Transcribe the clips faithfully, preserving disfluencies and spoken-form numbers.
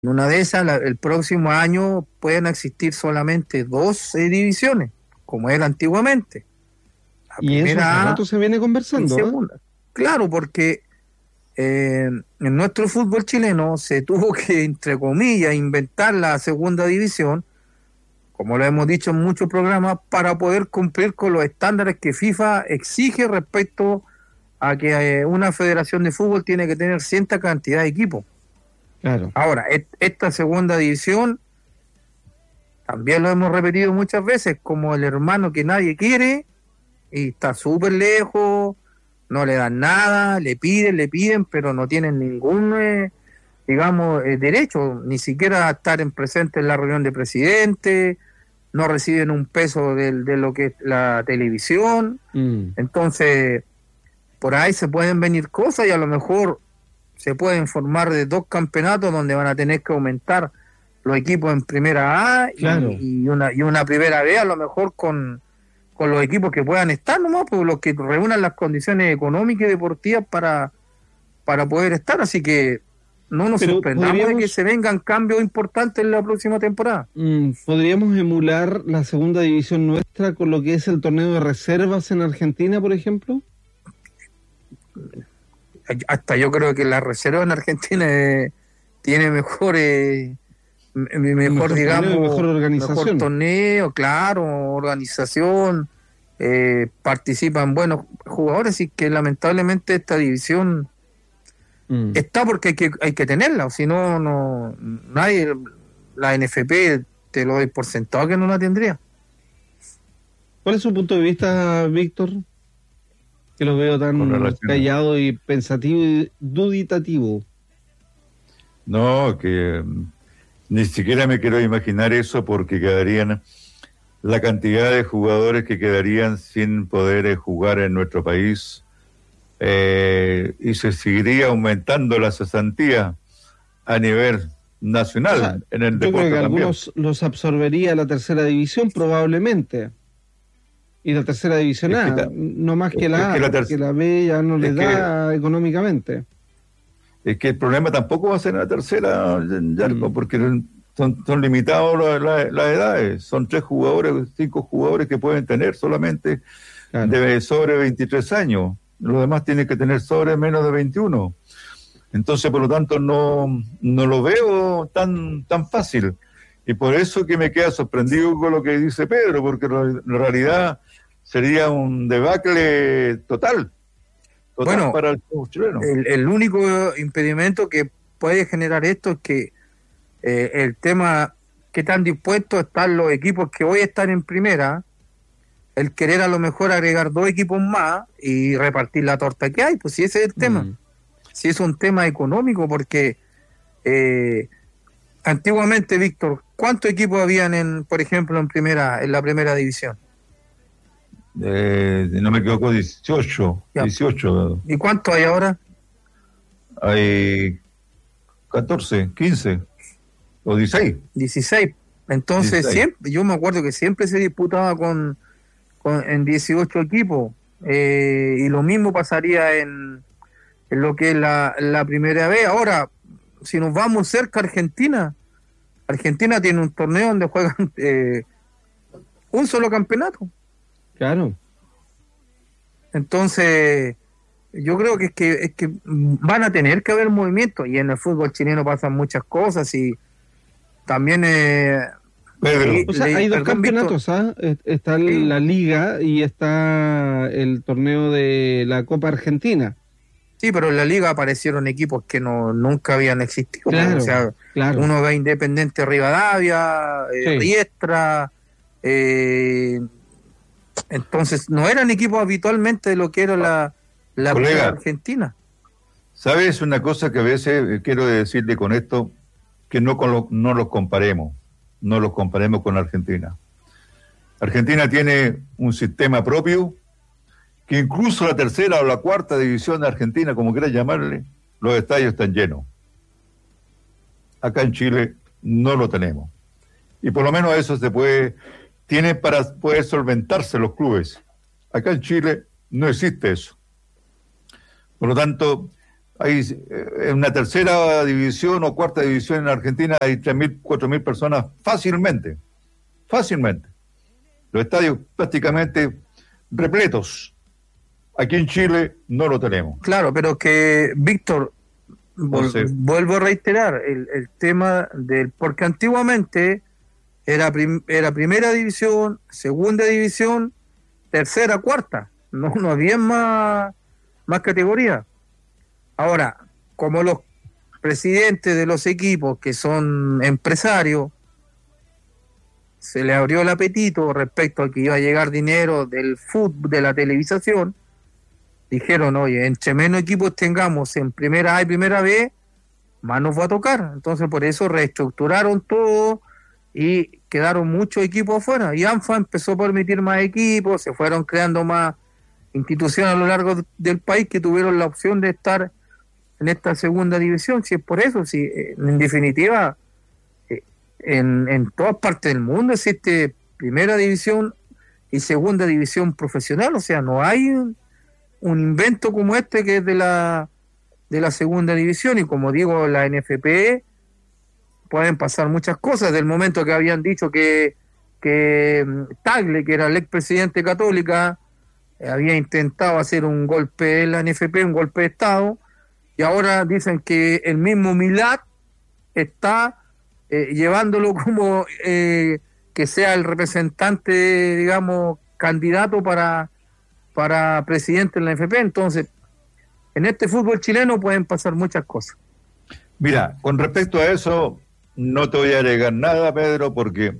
En una de esas, la- el próximo año pueden existir solamente dos eh, divisiones, como era antiguamente, la Y eso hace primera A rato se viene y conversando, ¿ah? segunda. Claro, porque eh, en nuestro fútbol chileno se tuvo que, entre comillas, inventar la segunda división, como lo hemos dicho en muchos programas, para poder cumplir con los estándares que FIFA exige respecto a que eh, una federación de fútbol tiene que tener cierta cantidad de equipos. Claro. Ahora, et- esta segunda división, también lo hemos repetido muchas veces, como el hermano que nadie quiere y está súper lejos, no le dan nada, le piden, le piden, pero no tienen ningún, eh, digamos, eh, derecho, ni siquiera a estar en presente en la reunión de presidente, no reciben un peso del- de lo que es la televisión. Mm. Entonces, por ahí se pueden venir cosas y a lo mejor se pueden formar de dos campeonatos donde van a tener que aumentar los equipos en primera A Claro. y, y una y una primera B, a lo mejor con, con los equipos que puedan estar nomás, pues los que reúnan las condiciones económicas y deportivas para, para poder estar. Así que no nos Pero sorprendamos de que podríamos, se vengan cambios importantes en la próxima temporada. mm, podríamos emular la segunda división nuestra con lo que es el torneo de reservas en Argentina, por ejemplo. Hasta yo creo que la reserva en Argentina eh, tiene mejores, mejor, Un mejor digamos, torneo y mejor mejor organización. torneo, claro, organización, eh, participan buenos jugadores y que lamentablemente esta división Mm. está porque hay que, hay que tenerla, o si no, no, nadie, la N F P te lo doy por sentado que no la tendría. ¿Cuál es su punto de vista, Víctor? Que lo veo Con tan relación a- callado y pensativo y duditativo. No, que mm, ni siquiera me quiero imaginar eso porque quedarían la cantidad de jugadores que quedarían sin poder eh, jugar en nuestro país eh, y se seguiría aumentando la cesantía a nivel nacional O sea, en el yo creo deporte que también. algunos los absorbería la tercera división probablemente. Y la tercera división Es que A, ta- no más que es la A, que la porque ter- la B ya no le es que- da económicamente. Es que el problema tampoco va a ser en la tercera, Yarko, Mm. porque son, son limitados la- la- las edades. Son tres jugadores, cinco jugadores que pueden tener solamente Claro. de sobre veintitrés años. Los demás tienen que tener sobre menos de veintiuno. Entonces, por lo tanto, no, no lo veo tan, tan fácil. Y por eso que me queda sorprendido con lo que dice Pedro, porque en realidad sería un debacle total. Total Bueno, para el fútbol chileno. El, el único impedimento que puede generar esto es que eh, el tema, qué tan dispuestos están los equipos que hoy están en primera, el querer a lo mejor agregar dos equipos más y repartir la torta que hay, pues si ese es el tema, Mm. si es un tema económico, porque eh, antiguamente, Víctor, ¿cuántos equipos habían en, por ejemplo, en primera, en la primera división? Eh, si no me equivoco, dieciocho. Ya. dieciocho. ¿Y cuántos hay ahora? Hay catorce, quince o dieciséis. dieciséis. Entonces, dieciséis. siempre, yo me acuerdo que siempre se disputaba con, con en dieciocho equipos. Eh, y lo mismo pasaría en, en lo que es la, la primera vez. Ahora, si nos vamos cerca a Argentina, Argentina tiene un torneo donde juegan eh, un solo campeonato. Claro. Entonces, yo creo que es que es que van a tener que haber movimientos y en el fútbol chileno pasan muchas cosas y también eh, Pedro, Sí. O sea, Le- hay dos perdón, campeonatos, ¿ah? Es- Está Sí. la Liga y está el torneo de la Copa Argentina. sí, pero en la liga aparecieron equipos que no nunca habían existido. Claro, O sea, claro. uno ve a Independiente Rivadavia, eh, Sí. Riestra, eh, entonces no eran equipos habitualmente de lo que era la, la Colega. primera Argentina. ¿sabes una cosa que a veces eh, quiero decirle con esto? Que no, con lo- no los comparemos, no los comparemos con Argentina. Argentina tiene un sistema propio que incluso la tercera o la cuarta división de Argentina, como quieras llamarle, los estadios están llenos. Acá en Chile no lo tenemos. Y por lo menos eso se puede, tiene para poder solventarse los clubes. Acá en Chile no existe eso. Por lo tanto, Hay eh, en una tercera división o cuarta división en Argentina hay tres mil, cuatro mil personas fácilmente, fácilmente. Los estadios prácticamente repletos. Aquí en Chile no lo tenemos. Claro, pero que, Víctor, vol- Entonces- vuelvo a reiterar, el, el tema del, porque antiguamente era, prim- era primera división, segunda división, tercera, cuarta, no, no había más, más categorías. Ahora, como los presidentes de los equipos que son empresarios, se le abrió el apetito respecto a que iba a llegar dinero del fútbol, de la televisación, dijeron, oye, entre menos equipos tengamos en primera A y primera B, más nos va a tocar. Entonces por eso reestructuraron todo y quedaron muchos equipos afuera. Y ANFA empezó a permitir más equipos, se fueron creando más instituciones a lo largo del país que tuvieron la opción de estar en esta segunda división. Si es por eso, si eh, en definitiva, eh, en, en todas partes del mundo existe primera división y segunda división profesional, o sea, no hay un, un invento como este que es de la de la segunda división, y como digo, la N F P pueden pasar muchas cosas. Del momento que habían dicho que, que mm, Tagle, que era el expresidente Católica, eh, había intentado hacer un golpe en la N F P, un golpe de Estado, y ahora dicen que el mismo Milad está eh, llevándolo como eh, que sea el representante, digamos, candidato para, para presidente en la N F P. Entonces, en este fútbol chileno pueden pasar muchas cosas. Mira, con respecto a eso, no te voy a agregar nada, Pedro, porque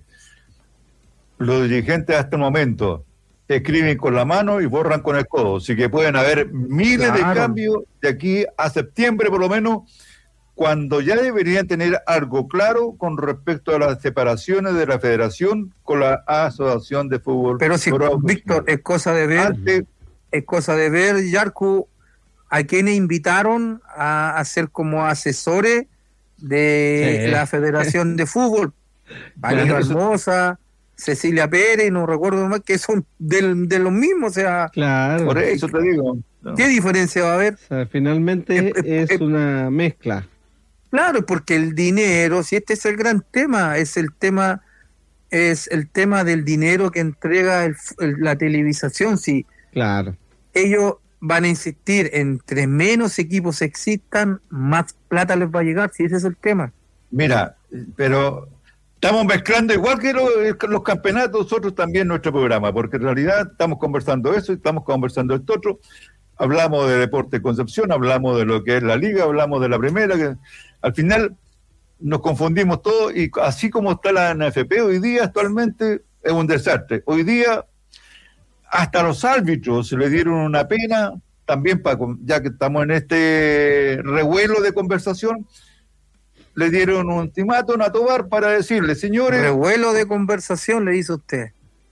los dirigentes hasta el momento escriben con la mano y borran con el codo, así que pueden haber miles Claro. de cambios de aquí a septiembre por lo menos, cuando ya deberían tener algo claro con respecto a las separaciones de la federación con la asociación de fútbol. Pero si, Víctor, es cosa de ver, Antes, es cosa de ver, Yarku, a quienes invitaron a, a ser como asesores de Sí. la Federación de Fútbol. Valerio Bueno, eso- Hermosa, Cecilia Pérez, no recuerdo más, que son del, de los mismos, o sea, Claro. por eso te digo. ¿no? ¿qué diferencia va a haber? O sea, finalmente es una mezcla. Claro, porque el dinero, si este es el gran tema, es el tema, es el tema del dinero que entrega el, el- la televisación. Si Claro. ellos van a insistir, entre menos equipos existan, más plata les va a llegar, si ese es el tema. Mira, pero estamos mezclando igual que los, los campeonatos, nosotros también nuestro programa, porque en realidad estamos conversando eso, estamos conversando esto otro, hablamos de Deporte Concepción, hablamos de lo que es la liga, hablamos de la primera, que al final nos confundimos todos y así como está la N F P hoy día actualmente es un desastre. Hoy día hasta los árbitros se le dieron una pena, también para, ya que estamos en este revuelo de conversación, le dieron un ultimátum a Tobar para decirle, señores, Revuelo de conversación le hizo usted.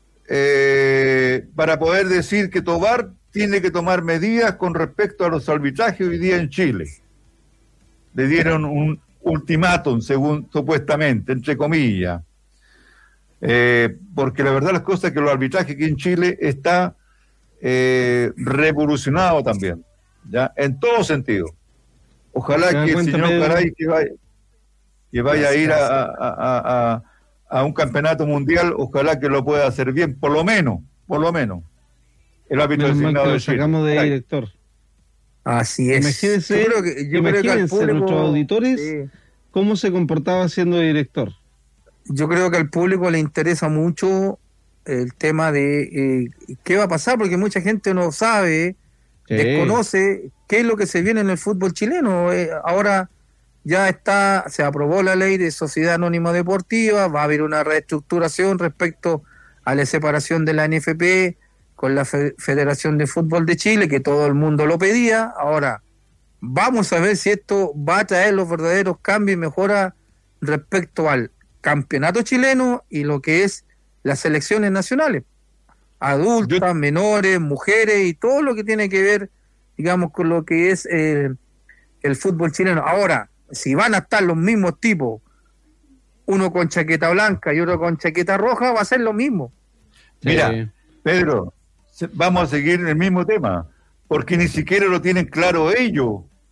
eh, para poder decir que Tobar tiene que tomar medidas con respecto a los arbitrajes hoy día en Chile. Le dieron un ultimátum, según supuestamente, entre comillas. Eh, porque la verdad las cosas es que los arbitrajes aquí en Chile está eh, revolucionado también, ya en todo sentido. Ojalá ¿Se da que el cuenta, señor Pedro? Garay que vaya, que vaya a ir a, a, a, a, a un campeonato mundial, ojalá que lo pueda hacer bien, por lo menos, por lo menos. El árbitro Menos mal designado que lo de Chile. sacamos de Garay. director. Así es. Imagínense, Yo creo que, yo creo que al imagínense público, nuestros auditores sí. cómo se comportaba siendo director. Yo creo que al público le interesa mucho el tema de eh, qué va a pasar, porque mucha gente no sabe, Sí. desconoce qué es lo que se viene en el fútbol chileno. Eh, ahora ya está, se aprobó la ley de Sociedad Anónima Deportiva, va a haber una reestructuración respecto a la separación de la N F P con la Fe- Federación de Fútbol de Chile, que todo el mundo lo pedía. Ahora, vamos a ver si esto va a traer los verdaderos cambios y mejoras respecto al campeonato chileno y lo que es las selecciones nacionales, adultas, Yo- menores, mujeres y todo lo que tiene que ver, digamos, con lo que es eh, el fútbol chileno. Ahora, si van a estar los mismos tipos, uno con chaqueta blanca y otro con chaqueta roja, va a ser lo mismo. Mira, Sí. Pedro, se- vamos a seguir en el mismo tema, porque ni siquiera lo tienen claro ellos.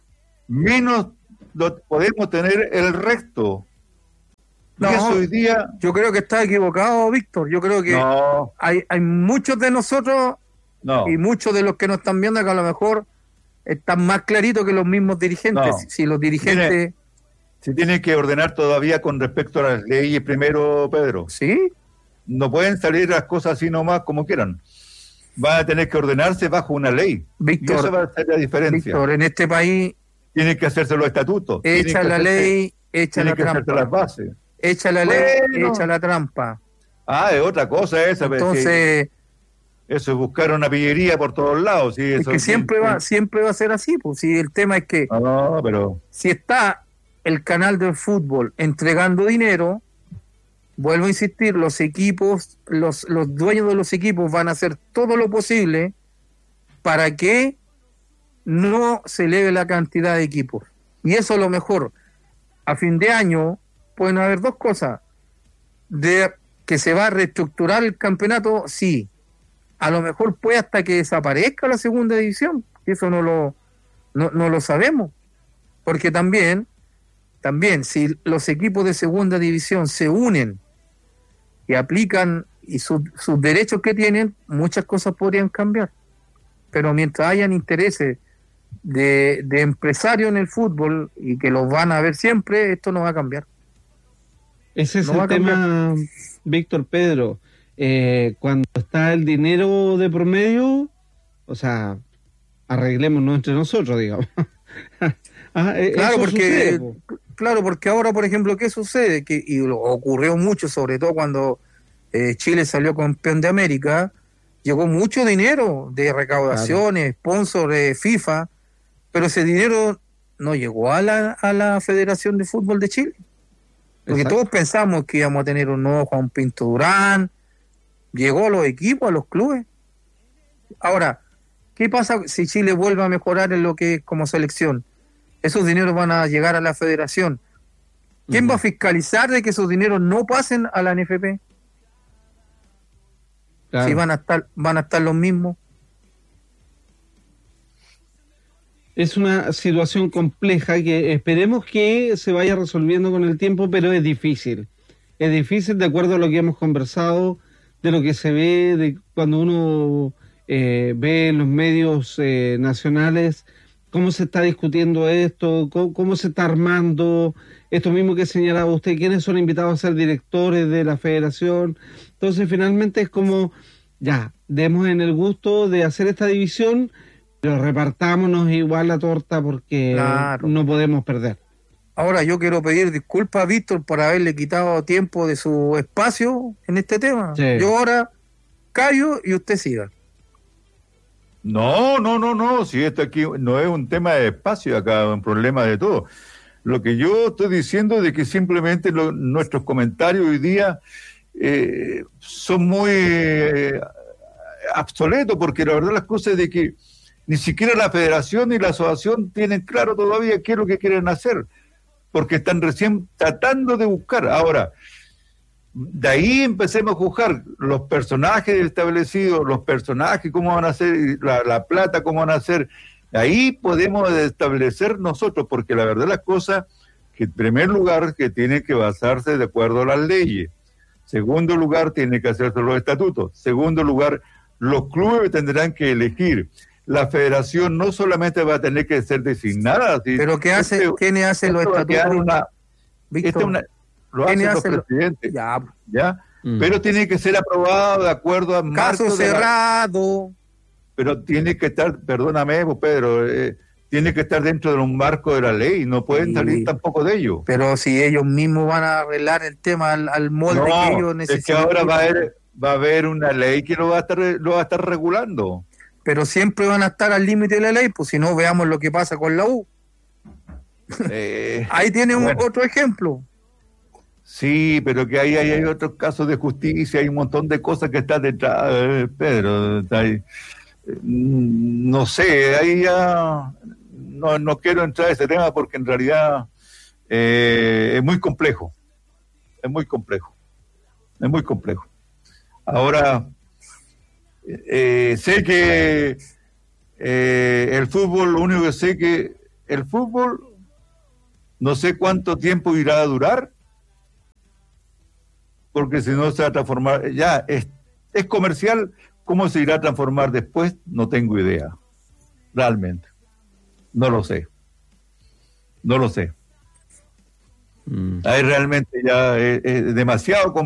menos lo podemos tener el resto. No, y eso hoy día... Yo creo que está equivocado, Víctor. Yo creo que no, hay, hay muchos de nosotros no. y muchos de los que nos están viendo que a lo mejor están más claritos que los mismos dirigentes. No. Si, si los dirigentes... Mire, se tiene que ordenar todavía con respecto a las leyes primero, Pedro. ¿Sí? No pueden salir las cosas así nomás como quieran. Van a tener que ordenarse bajo una ley. Víctor, y eso va a ser la diferencia. Víctor, en este país... Tienen que hacerse los estatutos. Echa la hacerse, ley, echa la que hacerse trampa. las bases. Echa la Bueno. ley, echa la trampa. Ah, es otra cosa esa. Entonces... Eso es buscar una pillería por todos lados. Sí, Es eso que es siempre bien, va, siempre va a ser así, pues si el tema es que no, pero si está el canal del fútbol entregando dinero, vuelvo a insistir, los equipos, los, los dueños de los equipos van a hacer todo lo posible para que no se eleve la cantidad de equipos. Y eso a lo mejor, a fin de año, pueden haber dos cosas. De que se va a reestructurar el campeonato, sí. A lo mejor puede hasta que desaparezca la segunda división. Eso no lo, no, no lo sabemos. Porque también, también, si los equipos de segunda división se unen y aplican y su, sus derechos que tienen, muchas cosas podrían cambiar. Pero mientras hayan intereses de, de empresarios en el fútbol y que los van a ver siempre, esto no va a cambiar. Ese es No va el a cambiar. tema, Víctor Pedro. Eh, cuando está el dinero de promedio, o sea, arreglémonos entre nosotros, digamos. ah, eh, Claro, eso porque sucede, po. claro, porque ahora, por ejemplo, ¿qué sucede? Que y lo ocurrió mucho, sobre todo cuando eh, Chile salió campeón de América, llegó mucho dinero de recaudaciones, sponsors de FIFA, pero ese dinero no llegó a la, a la Federación de Fútbol de Chile. Porque Exacto. todos pensamos que íbamos a tener un nuevo Juan Pinto Durán, llegó a los equipos, a los clubes. Ahora, ¿qué pasa si Chile vuelve a mejorar en lo que es como selección? Esos dineros van a llegar a la federación. ¿Quién Uh-huh. va a fiscalizar de que esos dineros no pasen a la N F P? Claro. Si van a estar, van a estar los mismos. Es una situación compleja que esperemos que se vaya resolviendo con el tiempo, pero es difícil. Es difícil de acuerdo a lo que hemos conversado, de lo que se ve, de cuando uno eh, ve en los medios eh, nacionales cómo se está discutiendo esto, cómo, cómo se está armando, esto mismo que señalaba usted, quiénes son invitados a ser directores de la federación. Entonces finalmente es como, ya, demos en el gusto de hacer esta división, pero repartámonos igual la torta porque Claro. no podemos perder. Ahora yo quiero pedir disculpas a Víctor por haberle quitado tiempo de su espacio en este tema. Sí. Yo ahora callo y usted siga. no, no, no, no. Si esto aquí no es un tema de espacio, acá es un problema de todo. Lo que yo estoy diciendo es de que simplemente lo- nuestros comentarios hoy día eh, son muy eh, obsoletos, porque la verdad las cosas es de que ni siquiera la federación ni la asociación tienen claro todavía qué es lo que quieren hacer, porque están recién tratando de buscar. Ahora, de ahí empecemos a juzgar los personajes establecidos, los personajes, cómo van a ser, la, la plata, cómo van a ser. Ahí podemos establecer nosotros, porque la verdad las cosas, que en primer lugar, que tiene que basarse de acuerdo a las leyes. Segundo lugar, tiene que hacerse los estatutos. Segundo lugar, los clubes tendrán que elegir. La federación no solamente va a tener que ser designada. si- Pero ¿qué hace, este- quiénes hacen los esto va a quedar estatutos? una- Víctor, esta es una- lo hacen ¿quiénes los hacen los- presidentes, ya, ¿ya? Mm. Pero tiene que ser aprobado de acuerdo a caso marcos de la- cerrado. pero tiene que estar, perdóname, pues, Pedro, eh, tiene que estar dentro de un marco de la ley, no pueden Sí. salir tampoco de ello. Pero si ellos mismos van a arreglar el tema al, al molde que ellos No, es que necesitan. ahora va a haber, va a haber una ley que lo va a estar, lo va a estar regulando. Pero siempre van a estar al límite de la ley, pues si no, veamos lo que pasa con la U. Eh, Ahí tiene un- bueno. otro ejemplo. Sí, pero que ahí hay, hay otros casos de justicia, hay un montón de cosas que están detrás, eh, Pedro. Está ahí. Eh, No sé, ahí ya no, no quiero entrar a ese tema porque en realidad eh, es muy complejo, es muy complejo, es muy complejo. Ahora, eh, sé que eh, el fútbol, lo único que sé que el fútbol, no sé cuánto tiempo irá a durar, porque si no se va a transformar, ya es, es comercial, ¿cómo se irá a transformar después? No tengo idea, realmente. No lo sé. No lo sé. Mm. Ahí realmente ya es, es demasiado